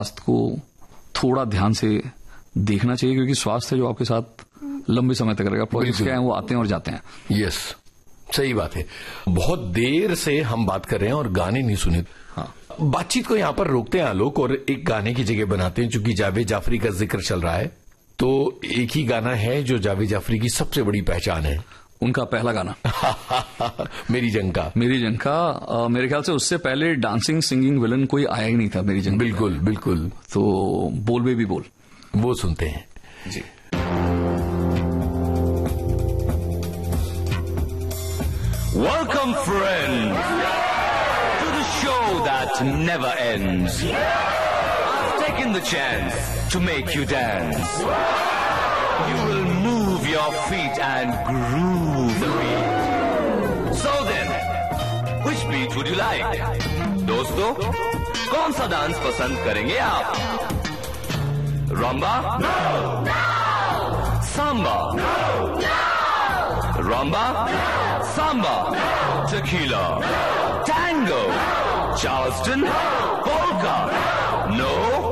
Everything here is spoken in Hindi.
स्वास्थ्य को थोड़ा ध्यान से देखना चाहिए, क्योंकि स्वास्थ्य जो आपके साथ लंबे समय तक रहेगा। प्रोजेक्ट्स क्या है वो आते हैं और जाते हैं। यस, सही बात है। बहुत देर से हम बात कर रहे हैं और गाने नहीं सुने। हाँ, बातचीत को यहां पर रोकते हैं आलोक और एक गाने की जगह बनाते हैं। चूंकि जावेद जाफरी का जिक्र चल रहा है, तो एक ही गाना है जो जावेद जाफरी की सबसे बड़ी पहचान है, उनका पहला गाना मेरी जंग का। मेरे ख्याल से उससे पहले डांसिंग सिंगिंग विलन कोई आया ही नहीं था मेरी जंग। बिल्कुल बिल्कुल। तो बोल बेबी बोल, वो सुनते हैं जी। Welcome friends to the show that never ends. I've taken the chance to make you dance. You will move your feet and groove the beat. So then, which beat would you like? दोस्तों, कौन सा डांस पसंद करेंगे आप? Rumba? No! No! Samba? No! No! Rumba? No! Samba? No! Tequila? No! Tango? No! Charleston? No! Polka? No!